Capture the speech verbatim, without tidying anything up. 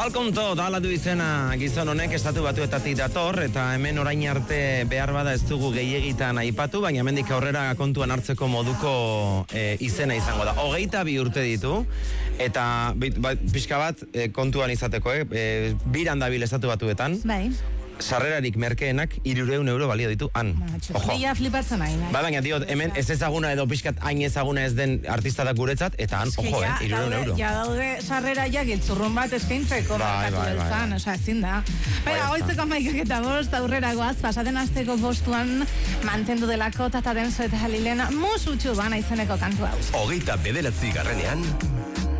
Malcolm Todd alatu izena gizon honek estatu batuetatik dator, eta hemen orain arte behar bada ez dugu gehiegitan aipatu, baina hemendik aurrera kontuan hartzeko moduko e, izena izango da. Hogeita bi urte ditu, eta ba, pixka bat e, kontuan izateko, eh? E, biran dabil estatu batuetan. Bai. Sarrerarik merkeenak hirureun euro balio ditu han. Ojo. Ia flipatzen nahi. Ba, baina diot, hemen ez ezaguna edo pixkat hain ezaguna ez den artista da guretzat, eta han, ojo, eh, hirureun euro. Ja daude sarrera ja giltzurrun bat eskaintzeko markatu beltzan, osea, ezin da. Baina, goizeko amaikak eta bost, aurrera goaz, pasaden azteko bostuan mantendu delako Tata Denso eta Halilena musutxu bana izeneko kantu hau. Hogeita bederatzi garrenean,